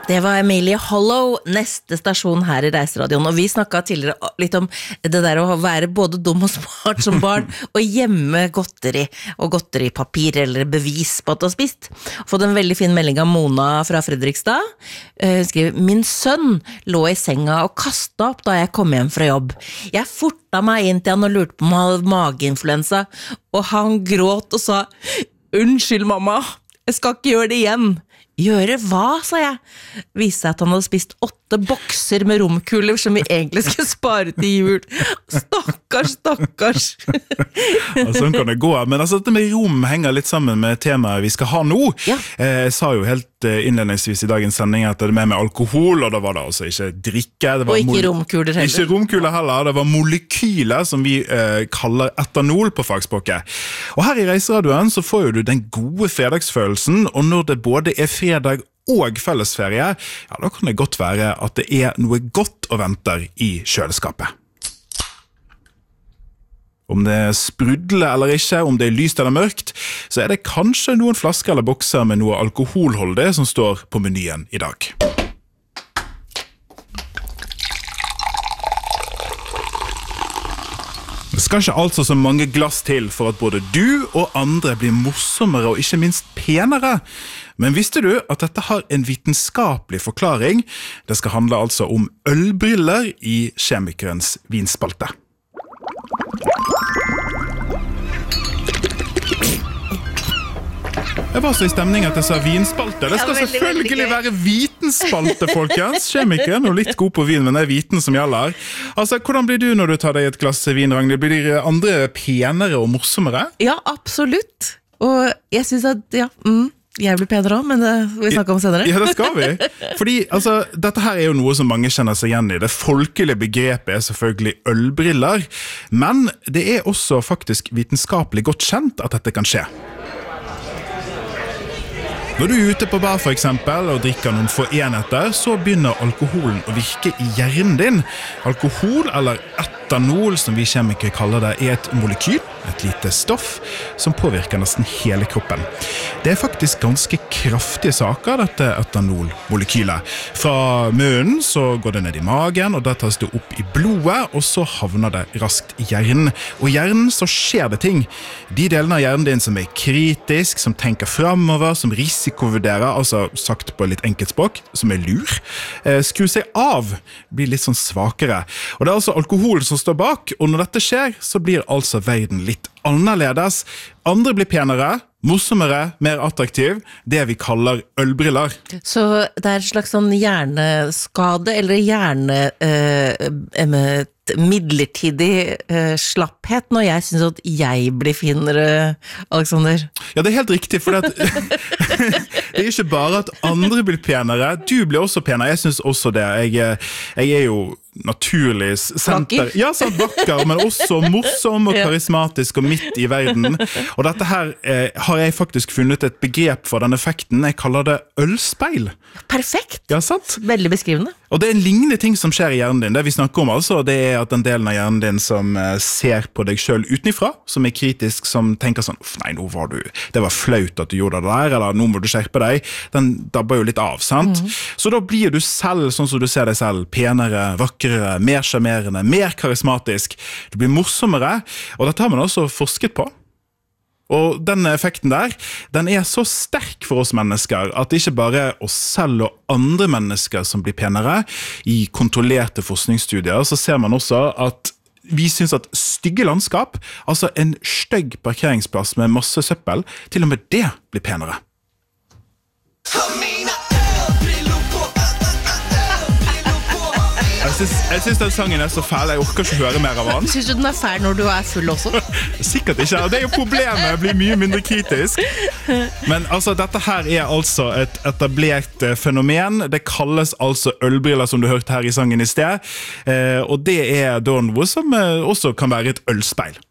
Det var Emilie Hollow, neste stasjon her I Reiseradioen, og vi snakket tidligere litt om det der å være både dum og smart som barn, og gjemme godteri, og godteripapir eller bevis på at du har spist. Fått en veldig fin melding av Mona fra Fredrikstad. Hun skriver, min sønn lå I senga og kastet opp da jeg kom hjem fra jobb. Jeg forta meg inn til han og lurte på om han hadde mageinfluensa, og han gråt og sa, unnskyld mamma, jeg skal ikke gjøre det igjen. Gjøre hva, sa jeg. Viste seg at han hadde spist 8 bokser med romkuler som vi egentlig skulle spare til jul. Stakkars. Sånn kan det gå. Men altså, dette med rom henger litt sammen med temaet vi skal ha nå. Ja. Jeg sa jo helt innledningsvis I dagens sending at det er med alkohol, og da var det altså ikke drikke. Det var og ikke romkuler heller. Ikke romkuler heller, det var molekyler som vi kaller etanol på fagspråket. Og her I Reiseradioen så får jo du den gode fredagsfølelsen, og når det både fredag og fellesferie, ja, da kan det godt være at det noe godt å vente I kjøleskapet. Om det sprudler eller ikke, om det lyst eller mørkt, så det kanskje noen flasker eller bokser med noe alkoholholdig som står på menyen I dag. Det skal ikke altså så mange glass til for at både du og andre blir morsommere og ikke minst penere. Men visste du at dette har en vitenskapelig forklaring? Det skal handle altså om ølbriller I kjemikerens vinspalte. Jeg var så I stemning at jeg sa vinspalte. Det skal selvfølgelig være vitenspalte, folkens. Kjemikeren er litt god på vin, men det viten som gjelder. Altså, hvordan blir du når du tar deg et glass vin, Ragnhild? Blir de andre penere og morsommere? Ja, absolutt. Og jeg synes at, jeg blir penere også, men det vil vi snakke om senere. Ja, det skal vi. Fordi, altså, dette her jo noe som mange kjenner seg igjen I. Det folkelige begrepet selvfølgelig ølbriller, men det også faktisk vitenskapelig godt kjent at dette kan skje. Når du ute på bar for eksempel og drikker noen få enheter, så begynner alkoholen å virke I hjernen din. Alkohol, eller etanol som vi kjemikere kaller det, et molekyl, et lite stoff, som påvirker nesten hele kroppen. Det faktisk ganske kraftige saker, dette etanolmolekylet. Fra munnen så går det ned I magen, og der tas det opp I blodet, og så havner det raskt I hjernen. Og I hjernen så skjer det ting. De delene av hjernen din som kritisk, som tenker fremover, som risikovurderer, altså sagt på litt enkelt språk, som lur, skrur seg av, blir litt sånn svakere. Og det altså alkohol som står bak, og når dette skjer, så blir altså verden litt annerledes. Andre blir penere, morsommere, mer attraktiv, det vi kaller ølbriller. Så det en slags sånn hjerneskade, eller midlertidig slapphet når jeg synes at jeg blir finere, Alexander? Ja, det helt riktig, for det ikke bare at andre blir penere, du blir også penere, jeg synes også det. Jeg jo naturlig senter. Ja, sånn vakker, men også morsom og karismatisk og midt I verden. Og dette her har jeg faktisk funnet et begrep for den effekten. Jeg kaller det ølspeil. Perfekt. Ja, sant? Veldig beskrivende. Og det en lignende ting som skjer I hjernen din. Det vi snakker om altså, det at den delen av hjernen din som ser på deg selv utenifra, som kritisk, som tenker sånn, nei, nå var du, det var flaut at du gjorde det der, eller nå må du skjerpe deg. Den dabber jo litt av, sant? Så da blir du selv, sånn som du ser deg selv, penere, vakrere, mer charmerende, mer karismatisk. Du blir morsommere, og dette har man også forsket på. Og denne effekten der, den så sterk for oss mennesker at det ikke bare oss selv og andre mennesker som blir penere. I kontrollerte forskningsstudier så ser man også at vi synes at stygge landskap, altså en stygg parkeringsplass med masse søppel, til og med det blir penere. Jeg synes den sangen så fæl, jeg orker ikke høre mer av den. Synes du den fæl når du full også? Sikkert ikke, og det jo problemet, jeg blir mye mindre kritisk. Men altså, dette her altså et etablert fenomen. Det kalles altså ølbriller, som du hørte her I sangen I sted. Og det da noe som også kan være et ølspeil.